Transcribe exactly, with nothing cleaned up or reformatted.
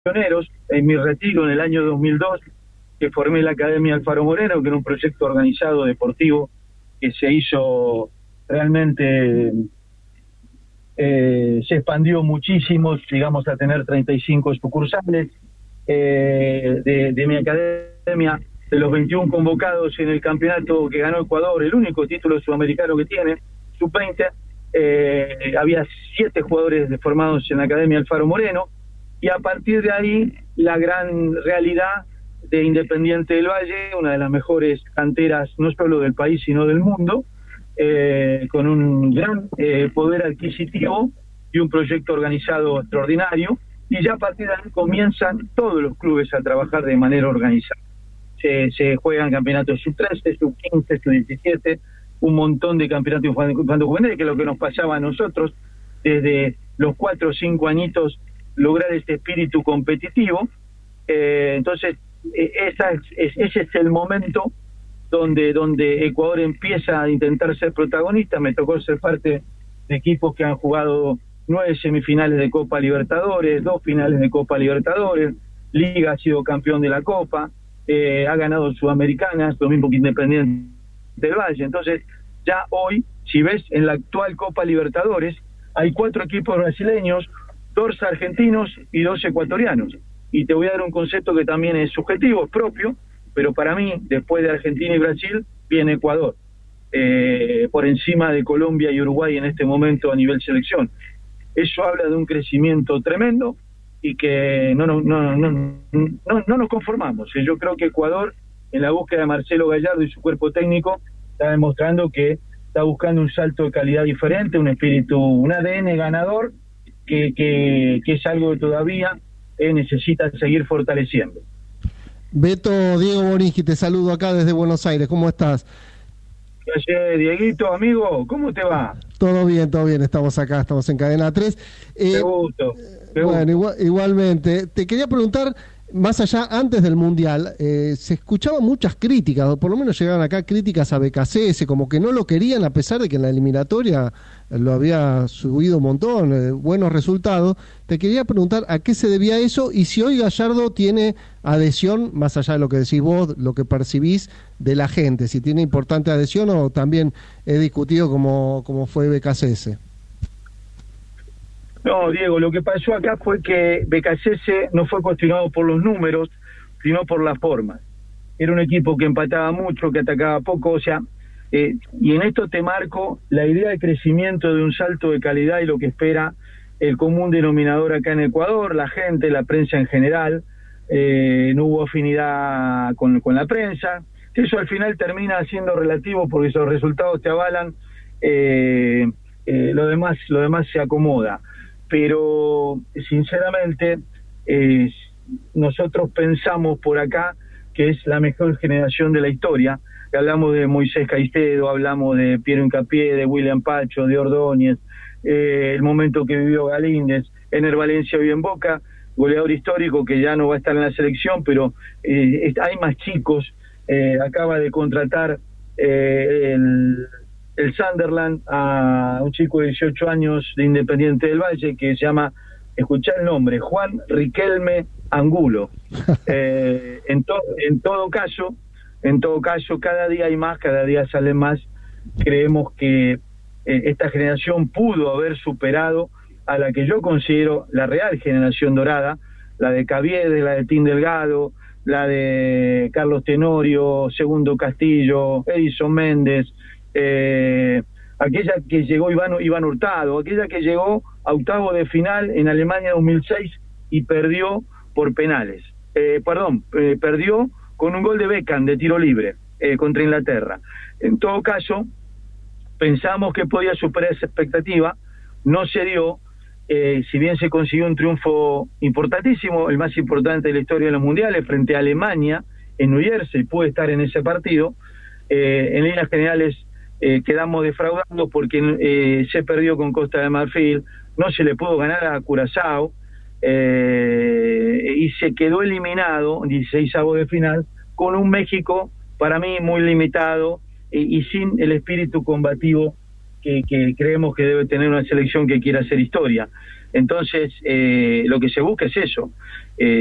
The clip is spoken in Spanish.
pioneros en mi retiro en el año dos mil dos, que formé la Academia Alfaro Moreno, que era un proyecto organizado deportivo que se hizo realmente, eh, se expandió muchísimo, llegamos a tener treinta y cinco sucursales eh, de, de mi academia. De los veintiún convocados en el campeonato que ganó Ecuador, el único título sudamericano que tiene, sub veinte, eh, había siete jugadores formados en la Academia Alfaro Moreno, y a partir de ahí la gran realidad de Independiente del Valle, una de las mejores canteras no solo del país sino del mundo, eh, con un gran eh, poder adquisitivo y un proyecto organizado extraordinario, y ya a partir de ahí comienzan todos los clubes a trabajar de manera organizada. Se, se juegan campeonatos sub trece, sub quince, sub diecisiete, un montón de campeonatos infantil juveniles, que es lo que nos pasaba a nosotros desde los cuatro o cinco añitos, lograr este espíritu competitivo. Eh, entonces eh, esa es, es, ese es el momento donde donde Ecuador empieza a intentar ser protagonista. Me tocó ser parte de equipos que han jugado nueve semifinales de Copa Libertadores, dos finales de Copa Libertadores, Liga ha sido campeón de la Copa, eh, ha ganado Sudamericanas, lo mismo que Independiente del Valle. Entonces ya hoy, si ves en la actual Copa Libertadores, hay cuatro equipos brasileños, dos argentinos y dos ecuatorianos. Y te voy a dar un concepto que también es subjetivo, es propio, pero para mí, después de Argentina y Brasil, viene Ecuador, eh, por encima de Colombia y Uruguay en este momento a nivel selección. Eso habla de un crecimiento tremendo y que no, no, no, no, no, no nos conformamos. Yo creo que Ecuador, en la búsqueda de Marcelo Gallardo y su cuerpo técnico, está demostrando que está buscando un salto de calidad diferente, un espíritu, un A D N ganador, Que, que, que es algo que todavía eh, necesita seguir fortaleciendo. Beto, Diego Borinqui, te saludo acá desde Buenos Aires, ¿cómo estás? ¿Qué haces, Dieguito, amigo? ¿Cómo te va? Todo bien, todo bien, estamos acá, estamos en Cadena tres. Eh, qué gusto. Qué bueno, gusto. Igual, igualmente, te quería preguntar, más allá, antes del Mundial, eh, se escuchaban muchas críticas, o por lo menos llegaban acá críticas a B K C S, como que no lo querían, a pesar de que en la eliminatoria lo había subido un montón, eh, buenos resultados. Te quería preguntar a qué se debía eso, y si hoy Gallardo tiene adhesión, más allá de lo que decís vos, lo que percibís de la gente, si tiene importante adhesión o también he discutido como, como fue B K C S. No, Diego, lo que pasó acá fue que B K C S no fue cuestionado por los números, sino por las formas. Era un equipo que empataba mucho, que atacaba poco, o sea, eh, y en esto te marco la idea de crecimiento de un salto de calidad y lo que espera el común denominador acá en Ecuador, la gente, la prensa en general. Eh, no hubo afinidad con, con la prensa, que eso al final termina siendo relativo porque esos resultados te avalan, eh, eh, lo demás, lo demás se acomoda. Pero sinceramente eh, nosotros pensamos por acá que es la mejor generación de la historia. Hablamos de Moisés Caicedo, hablamos de Piero Hincapié, de William Pacho, de Ordóñez, eh, el momento que vivió Galíndez, Ener Valencia vive en Boca, goleador histórico que ya no va a estar en la selección, pero eh, hay más chicos. Eh, acaba de contratar eh, el... el Sunderland a un chico de dieciocho años de Independiente del Valle que se llama, escuchá el nombre, Juan Riquelme Angulo. Eh, en, to, en todo caso, en todo caso, cada día hay más, cada día salen más. Creemos que eh, esta generación pudo haber superado a la que yo considero la real generación dorada, la de Caviedes, la de Tim Delgado, la de Carlos Tenorio, Segundo Castillo, Edison Méndez, Eh, aquella que llegó Iván, Iván Hurtado, aquella que llegó a octavo de final en Alemania dos mil seis y perdió por penales, eh, perdón, eh, perdió con un gol de Beckham de tiro libre eh, contra Inglaterra. En todo caso, pensamos que podía superar esa expectativa, no se dio, eh, si bien se consiguió un triunfo importantísimo, el más importante de la historia de los mundiales, frente a Alemania en New Jersey, pude estar en ese partido. Eh, en líneas generales Eh, quedamos defraudados porque eh, se perdió con Costa de Marfil, no se le pudo ganar a Curazao eh, y se quedó eliminado en dieciseisavos de final con un México para mí muy limitado eh, y sin el espíritu combativo que, que creemos que debe tener una selección que quiera hacer historia. Entonces, eh, lo que se busca es eso. Eh,